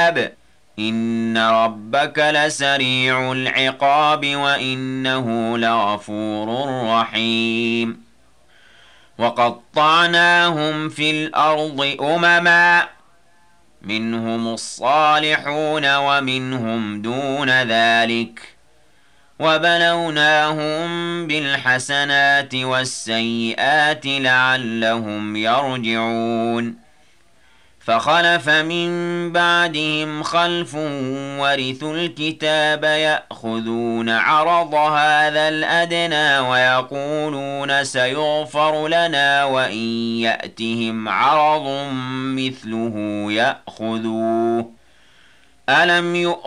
الحساب إن ربك لسريع العقاب وإنه لغفور رحيم وقطعناهم في الأرض أمما منهم الصالحون ومنهم دون ذلك وبلوناهم بالحسنات والسيئات لعلهم يرجعون فخلف من بعدهم خلف ورثوا الكتاب يأخذون عرض هذا الأدنى ويقولون سيغفر لنا وإن يأتهم عرض مثله يأخذوه ألم